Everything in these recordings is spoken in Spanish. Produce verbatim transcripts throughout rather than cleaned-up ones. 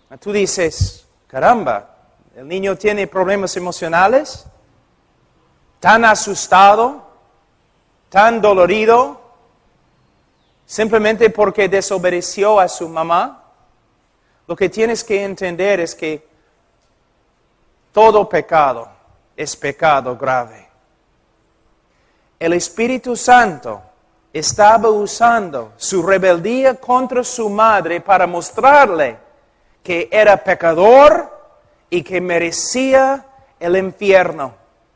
Tú dices, caramba, el niño tiene problemas emocionales, tan asustado, tan dolorido, simplemente porque desobedeció a su mamá. Lo que tienes que entender es que todo pecado es pecado grave. El Espíritu Santo estaba usando su rebeldía contra su madre para mostrarle que era pecador y que merecía el infierno.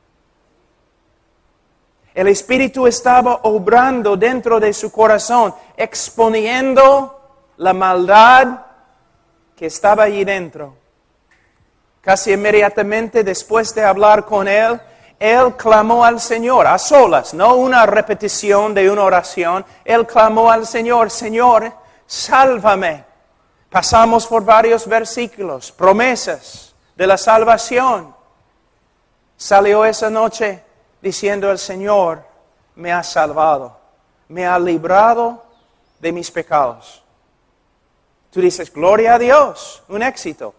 El Espíritu estaba obrando dentro de su corazón, exponiendo la maldad que estaba allí dentro. Casi inmediatamente después de hablar con él, él clamó al Señor, a solas, no una repetición de una oración. Él clamó al Señor, Señor, sálvame. Pasamos por varios versículos, promesas de la salvación. Salió esa noche diciendo, el Señor me ha salvado, me ha librado de mis pecados. Tú dices, gloria a Dios, un éxito.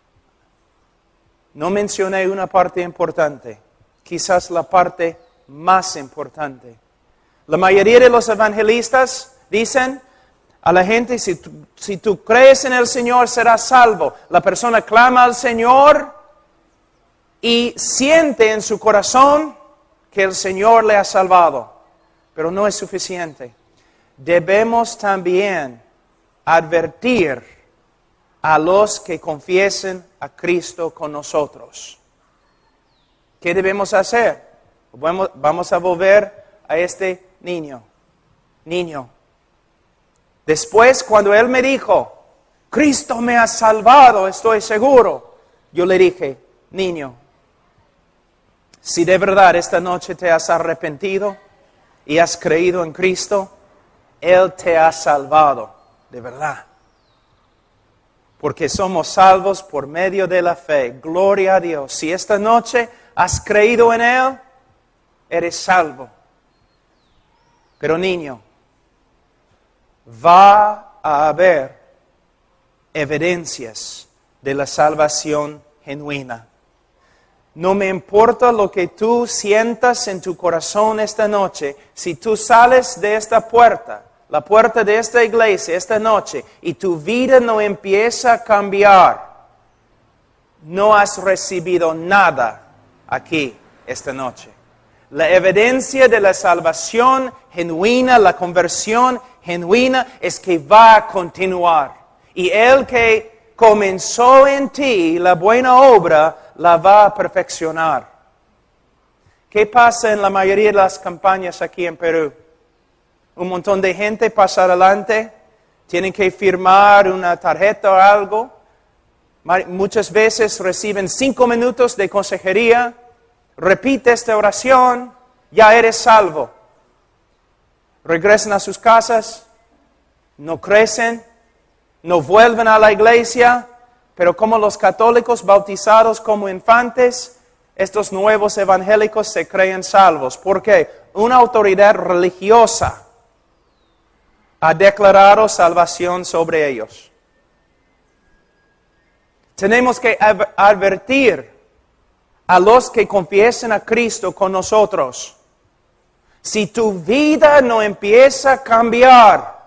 No mencioné una parte importante, quizás la parte más importante. La mayoría de los evangelistas dicen a la gente, si tú, si tú crees en el Señor serás salvo. La persona clama al Señor y siente en su corazón que el Señor le ha salvado, pero no es suficiente. Debemos también advertir a los que confiesen a Cristo con nosotros. ¿Qué debemos hacer? Vamos, vamos a volver a este niño. Niño. Después, cuando él me dijo, Cristo me ha salvado, estoy seguro, yo le dije, niño, si de verdad esta noche te has arrepentido y has creído en Cristo, Él te ha salvado, de verdad. Porque somos salvos por medio de la fe. Gloria a Dios. Si esta noche has creído en Él, eres salvo. Pero niño, va a haber evidencias de la salvación genuina. No me importa lo que tú sientas en tu corazón esta noche, si tú sales de esta puerta, la puerta de esta iglesia esta noche, y tu vida no empieza a cambiar, no has recibido nada aquí esta noche. La evidencia de la salvación genuina, la conversión genuina, es que va a continuar. Y el que comenzó en ti la buena obra, la va a perfeccionar. ¿Qué pasa en la mayoría de las campañas aquí en Perú? Un montón de gente pasa adelante, tienen que firmar una tarjeta o algo. Muchas veces reciben cinco minutos de consejería. Repite esta oración, ya eres salvo. Regresan a sus casas, no crecen, no vuelven a la iglesia. Pero como los católicos bautizados como infantes, estos nuevos evangélicos se creen salvos. ¿Por qué? Una autoridad religiosa ha declarado salvación sobre ellos. Tenemos que advertir a los que confiesen a Cristo con nosotros. Si tu vida no empieza a cambiar,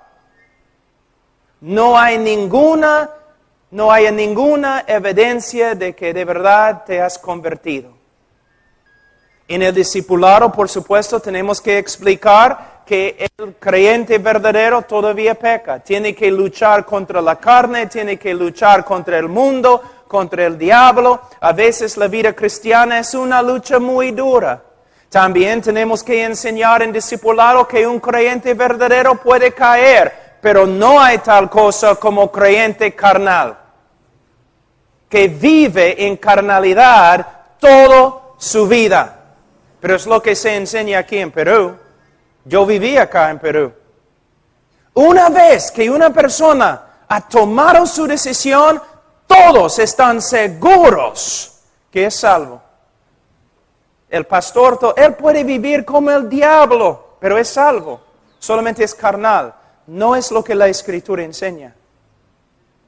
no hay ninguna No hay ninguna evidencia de que de verdad te has convertido. En el discipulado, por supuesto, tenemos que explicar que el creyente verdadero todavía peca. Tiene que luchar contra la carne, tiene que luchar contra el mundo, contra el diablo. A veces la vida cristiana es una lucha muy dura. También tenemos que enseñar en discipulado que un creyente verdadero puede caer, pero no hay tal cosa como creyente carnal, que vive en carnalidad toda su vida. Pero es lo que se enseña aquí en Perú. Yo viví acá en Perú. Una vez que una persona ha tomado su decisión, todos están seguros que es salvo. El pastor, él puede vivir como el diablo, pero es salvo. Solamente es carnal. No es lo que la Escritura enseña.